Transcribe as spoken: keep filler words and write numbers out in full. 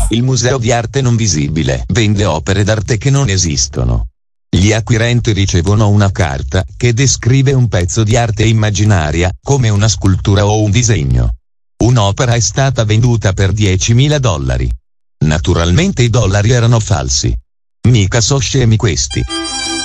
Il Museo di Arte Non Visibile vende opere d'arte che non esistono. Gli acquirenti ricevono una carta che descrive un pezzo di arte immaginaria, come una scultura o un disegno. Un'opera è stata venduta per diecimila dollari. Naturalmente i dollari erano falsi. Mica so scemi questi.